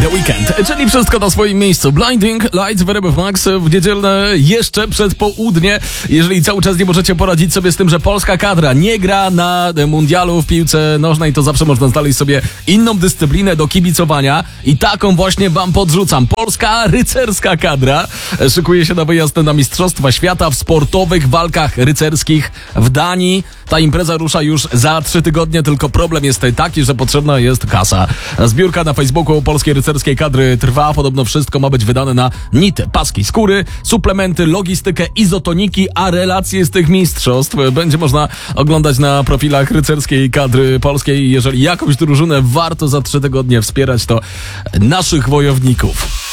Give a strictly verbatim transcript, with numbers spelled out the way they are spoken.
The Weekend, czyli wszystko na swoim miejscu. Blinding Lights w R M F Max w niedzielne jeszcze przed południe. Jeżeli cały czas nie możecie poradzić sobie z tym, że polska kadra nie gra na mundialu w piłce nożnej, to zawsze można znaleźć sobie inną dyscyplinę do kibicowania i taką właśnie wam podrzucam. Polska rycerska kadra szykuje się na wyjazd na Mistrzostwa Świata w sportowych walkach rycerskich w Danii. Ta impreza rusza już za trzy tygodnie, tylko problem jest taki, że potrzebna jest kasa. Zbiórka na Facebooku polskiej rycerskiej kadry trwa. Podobno wszystko ma być wydane na nity, paski, skóry, suplementy, logistykę, izotoniki, a relacje z tych mistrzostw będzie można oglądać na profilach rycerskiej kadry polskiej. Jeżeli jakąś drużynę warto za trzy tygodnie wspierać, to naszych wojowników.